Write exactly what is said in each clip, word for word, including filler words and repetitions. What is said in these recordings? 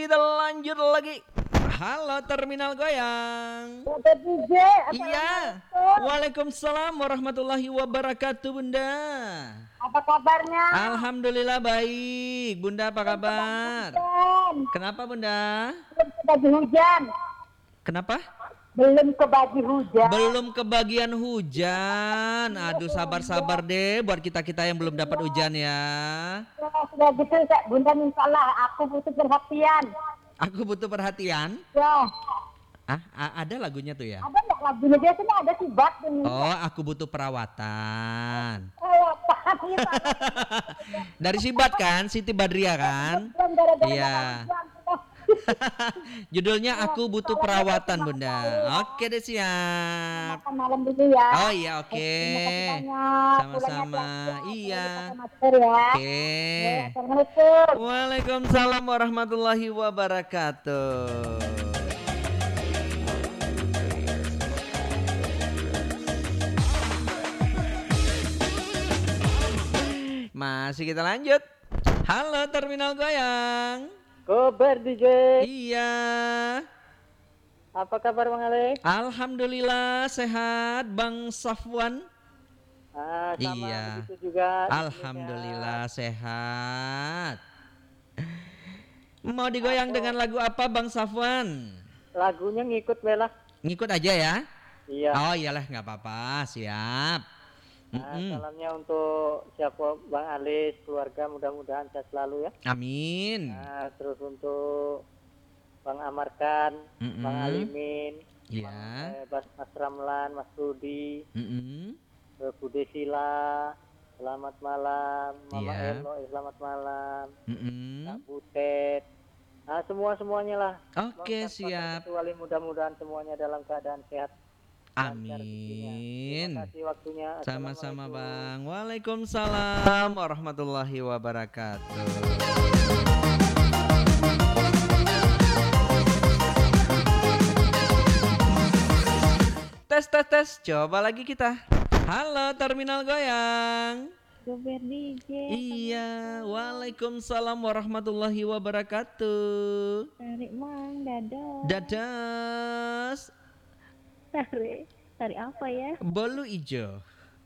Kita lanjut lagi. Halo Terminal Goyang. Bapak D J, Iya. Assalamualaikum. Waalaikumsalam warahmatullahi wabarakatuh, Bunda. Apa kabarnya? Alhamdulillah baik. Bunda apa kabar? Hujan. Kenapa, Bunda? Belum kebagi hujan. Kenapa? Belum kebagi hujan. Belum kebagian hujan. Aduh, sabar-sabar deh buat kita-kita yang belum dapat hujan ya. Ya, sudah gitu, Kak. Bunda mintalah, aku butuh perhatian. Aku butuh perhatian. Ya, Ah, a- ada lagunya tuh ya? ada nggak lagunya? Biasanya ada sih bak ini. Oh, aku butuh perawatan. Oh, apaan itu? Dari Sibat kan, Siti Badriah kan? Belum gara-gara Iya. hujan. Judulnya Aku Butuh Perawatan, Bunda. Oke deh, siap. Makan malam dulu ya. Oh iya, oke. Terima kasih banyak. Sama-sama. Pulangnya Iya. pakai masker ya. Oke. Ya, Assalamualaikum. Waalaikumsalam warahmatullahi wabarakatuh. Masih kita lanjut. Halo Terminal Goyang. Kabar D J. Iya. Apa kabar Bang Ale? Alhamdulillah sehat Bang Safwan. Ah, sama Iya. begitu juga. Alhamdulillah sehat. Mau digoyang dengan lagu apa Bang Safwan? Lagunya ngikut Bella. Ngikut aja ya. Iya. Oh iyalah nggak apa-apa, siap. Nah, Mm-mm. salamnya untuk siapa Bang Alis, keluarga mudah-mudahan sehat selalu ya. Amin. Nah, terus untuk Bang Amarkan, Mm-mm. Bang Alimin, Iya. eh, Mas, Mas Ramlan, Mas Rudi, Mm-mm. eh, Bu Desila, selamat malam, Mama Iya. Elo, eh, selamat malam, Mm-mm. Kak Butet, nah semua semuanya lah. Oke, Bang, tanpa siap. terkecuali mudah-mudahan semuanya dalam keadaan sehat. lancar rezekinya. Amin. Terima kasih waktunya. Sama-sama Assalamualaikum. Bang. Waalaikumsalam warahmatullahi wabarakatuh. Tes tes tes, coba lagi kita. Halo Terminal Goyang. Gober D J. Iya, waalaikumsalam warahmatullahi wabarakatuh. Tarik mang dado. Dadas, Tarik. Tarik apa ya? bolu ijo.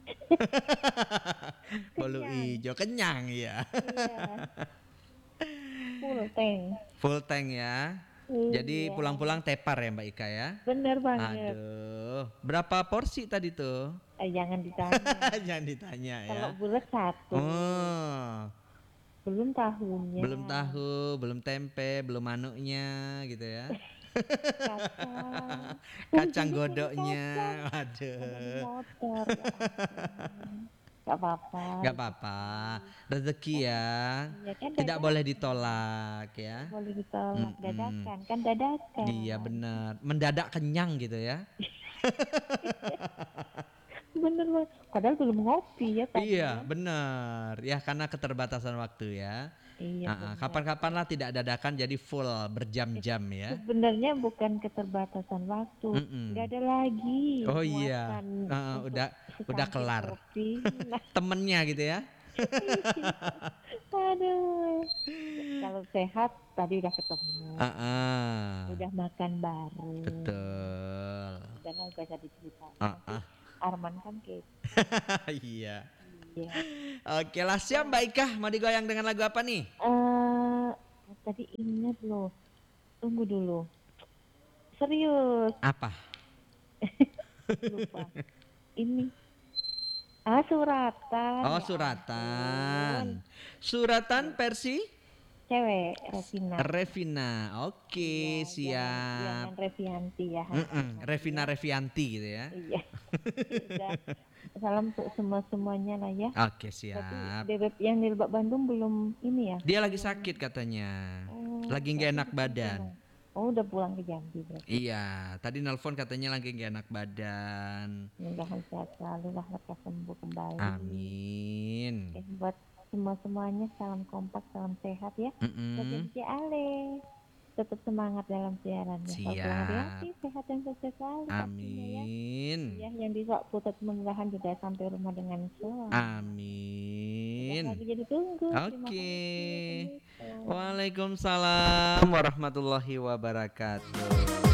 Bolu ijo, kenyang ya. Iya. Full tank. Full tank ya. Jadi Iya. pulang-pulang tepar ya Mbak Ika ya. Bener banget. Aduh, berapa porsi tadi tuh? Eh, jangan ditanya. Jangan ditanya ya. Kalau bulat satu. Oh, Belum tahunnya. belum tahu, belum tempe, belum manuknya gitu ya. Kacang. Kacang godoknya, waduh. Motor. Ya ampun. Gak apa-apa. Gak apa-apa, rezeki ya. Iya kan Tidak dadakan. boleh ditolak ya. Boleh ditolak. Mm-mm. Dadakan. Kan dadakan. Iya benar, mendadak kenyang gitu ya. Bener banget. Padahal belum ngopi ya tadi. Iya benar, ya karena keterbatasan waktu ya. Iya. Ah, ah, bener. kapan-kapan lah tidak dadakan jadi full berjam-jam ya. Sebenarnya bukan keterbatasan waktu. Mm-mm. Nggak ada lagi. Oh iya, muatan Ah, ah, untuk udah udah secangkir kelar. kopi. Nah, Temennya gitu ya. aduh. Kalau sehat tadi udah ketemu. Ah, ah. Udah makan bareng. Betul. Dan nggak usah diceritain. Ah, ah. Arman kan kayak Iya. iya. Oke lah siap Mbak Ika, mau digoyang dengan lagu apa nih? Eh, tadi ingat loh. Tunggu dulu. Serius, Apa? lupa. Ini. Ah, suratan. Oh Ya suratan. ampun. Suratan versi Cewek, Revina. Revina. Oke, Iya, siap. Jangan, jangan Revianti ya. Mm-mm, Revina Revianti gitu ya. Iya. Udah. Salam untuk semua-semuanya lah ya. Oke, Tapi siap. Bebek yang di Lebak Bandung belum ini ya? Dia lagi sakit katanya. Oh, Lagi nggak berarti enak udah badan. pulang. Oh, udah pulang ke Jambi berarti. Iya, tadi nelpon katanya lagi nggak enak badan. Mudah-mudahan sehat selalu lah, lekas sembuh kembali. Amin. Oke, buat semua-semuanya salam kompak, salam sehat ya. Buat Mm-mm. D J Ale. Tetap semangat dalam siarannya. Kalau pulang Siap. hati, sehat dan sukses selalu pastinya ya. Amin. Ya, yang di Putat mudah-mudahan juga sampai rumah dengan selamat. Amin. Amin. Lagi jadi tunggu. Terima Oke. kasih. Assalamualaikum. Waalaikumsalam warahmatullahi wabarakatuh.